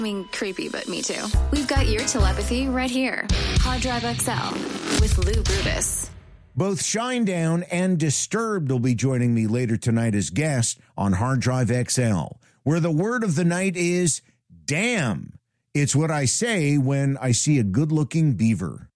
I mean, creepy, but me too. We've got your telepathy right here. Hard Drive XL with Lou Brutus. Both Shinedown and Disturbed will be joining me later tonight as guests on Hard Drive XL, where the word of the night is damn. It's what I say when I see a good-looking beaver.